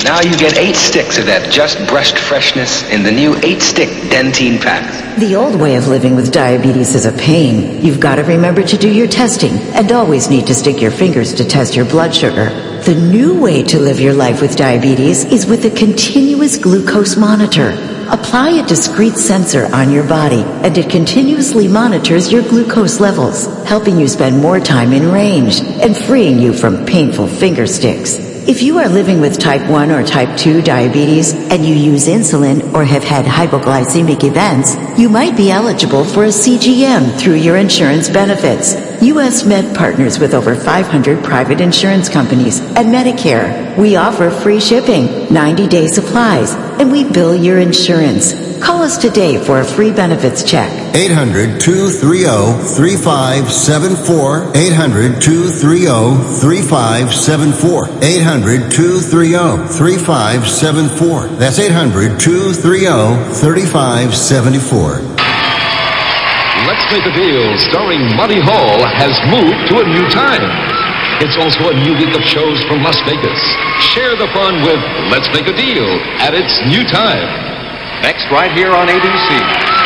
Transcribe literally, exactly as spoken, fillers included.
Now you get eight sticks of that just brushed freshness in the new eight-stick Dentyne packs. The old way of living with diabetes is a pain. You've got to remember to do your testing and always need to stick your fingers to test your blood sugar. The new way to live your life with diabetes is with a continuous glucose monitor. Apply a discrete sensor on your body, and it continuously monitors your glucose levels, helping you spend more time in range and freeing you from painful finger sticks. If you are living with type one or type two diabetes and you use insulin or have had hypoglycemic events, you might be eligible for a C G M through your insurance benefits. U S Med partners with over five hundred private insurance companies and Medicare. We offer free shipping, ninety-day supplies, and we bill your insurance. Call us today for a free benefits check. eight hundred, two three zero, three five seven four. eight hundred, two three zero, three five seven four. eight hundred, two three zero, three five seven four. That's eight hundred, two three zero, three five seven four. Let's Make a Deal, starring Monty Hall, has moved to a new time. It's also a new week of shows from Las Vegas. Share the fun with Let's Make a Deal at its new time. Next, right here on A B C.